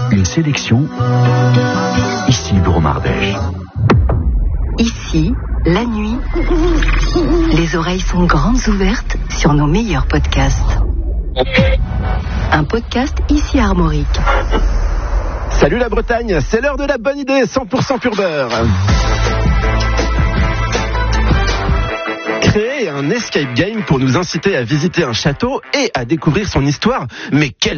Une sélection ici Dromardèche. Ici, la nuit, les oreilles sont grandes ouvertes sur nos meilleurs podcasts. Un podcast ici Armorique. Salut la Bretagne, c'est l'heure de la bonne idée, 100% pur beurre. Créer un escape game pour nous inciter à visiter un château et à découvrir son histoire. Mais quelle